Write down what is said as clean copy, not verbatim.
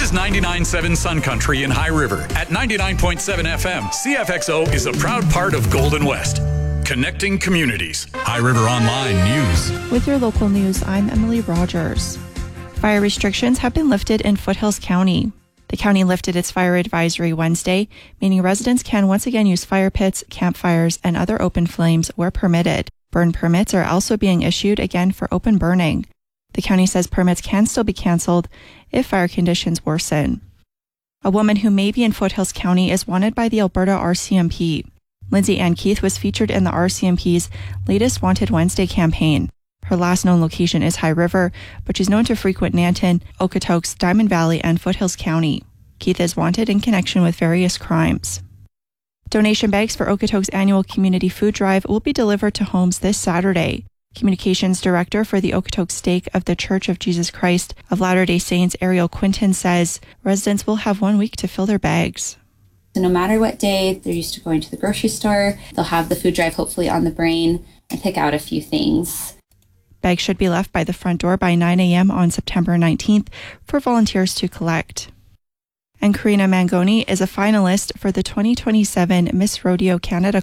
is 99.7 Sun Country in High River. At 99.7 FM, CFXO is a proud part of Golden West. Connecting communities. High River Online News. With your local news, I'm Emily Rogers. Fire restrictions have been lifted in Foothills County. The county lifted its fire advisory Wednesday, meaning residents can once again use fire pits, campfires, and other open flames where permitted. Burn permits are also being issued again for open burning. The county says permits can still be canceled if fire conditions worsen. A woman who may be in Foothills County is wanted by the Alberta RCMP. Lindsay Ann Keith was featured in the RCMP's latest Wanted Wednesday campaign. Her last known location is High River, but she's known to frequent Nanton, Okotoks, Diamond Valley, and Foothills County. Keith is wanted in connection with various crimes. Donation bags for Okotoks' annual community food drive will be delivered to homes this Saturday. Communications Director for the Okotoks Stake of the Church of Jesus Christ of Latter-day Saints, Ariel Quinton, says residents will have 1 week to fill their bags. So no matter what day they're used to going to the grocery store, they'll have the food drive hopefully on the brain and pick out a few things. Bags should be left by the front door by 9 a.m. on September 19th for volunteers to collect. And Karina Mangoni is a finalist for the 2027 Miss Rodeo Canada